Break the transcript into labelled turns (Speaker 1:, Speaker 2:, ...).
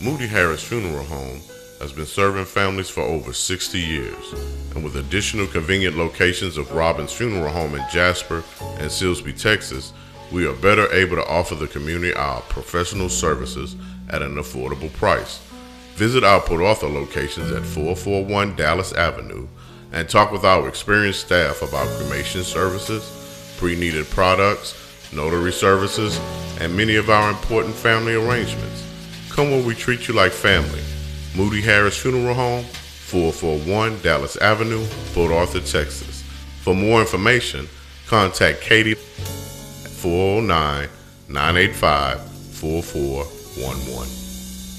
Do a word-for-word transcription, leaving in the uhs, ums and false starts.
Speaker 1: Moody Harris Funeral Home has been serving families for over sixty years, and with additional convenient locations of Robbins Funeral Home in Jasper and Silsbee, Texas, we are better able to offer the community our professional services at an affordable price. Visit our Port Arthur locations at four forty-one Dallas Avenue and talk with our experienced staff about cremation services, pre-needed products, notary services, and many of our important family arrangements. Come where we treat you like family. Moody Harris Funeral Home, four forty-one Dallas Avenue, Port Arthur, Texas. For more information, contact Katie at four oh nine, nine eight five, four four one one.